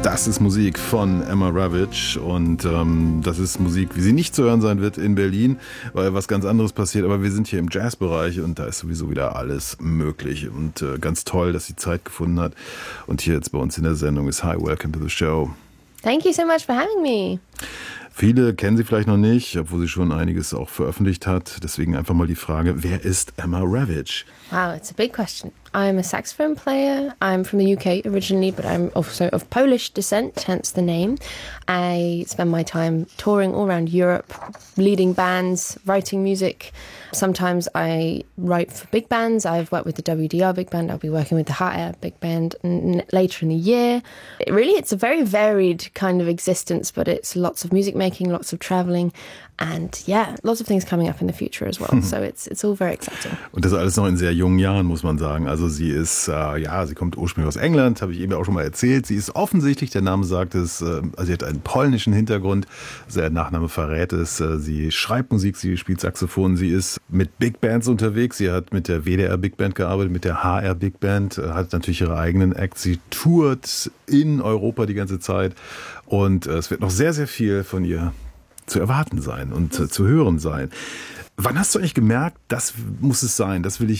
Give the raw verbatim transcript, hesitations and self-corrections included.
Das ist Musik von Emma Ravitch und ähm, das ist Musik, wie sie nicht zu hören sein wird in Berlin, weil was ganz anderes passiert. Aber wir sind hier im Jazzbereich und da ist sowieso wieder alles möglich und äh, ganz toll, dass sie Zeit gefunden hat. Und hier jetzt bei uns in der Sendung ist Hi, welcome to the show. Thank you so much for having me. Viele kennen sie vielleicht noch nicht, obwohl sie schon einiges auch veröffentlicht hat. Deswegen einfach mal die Frage, wer ist Emma Ravitch? Wow, it's a big question. I'm a saxophone player. I'm from the U K originally, but I'm also of Polish descent, hence the name. I spend my time touring all around Europe, leading bands, writing music. Sometimes I write for big bands. I've worked with the W D R big band. I'll be working with the H R big band n- later in the year. It really, it's a very varied kind of existence, but it's lots of music making, lots of traveling. And yeah, lots of things coming up in the future as well. So it's it's all very exciting. Und das alles noch in sehr jungen Jahren, muss man sagen. Also sie ist, äh, ja, sie kommt ursprünglich aus England, habe ich eben auch schon mal erzählt. Sie ist offensichtlich, der Name sagt es, äh, also sie hat einen polnischen Hintergrund. Also der Nachname verrät es. Äh, sie schreibt Musik, sie spielt Saxophon, sie ist mit Big Bands unterwegs. Sie hat mit der W D R Big Band gearbeitet, mit der H R Big Band, äh, hat natürlich ihre eigenen Acts. Sie tourt in Europa die ganze Zeit. Und äh, es wird noch sehr, sehr viel von ihr zu erwarten sein und äh, zu hören sein. Wann hast du eigentlich gemerkt, das muss es sein, das will ich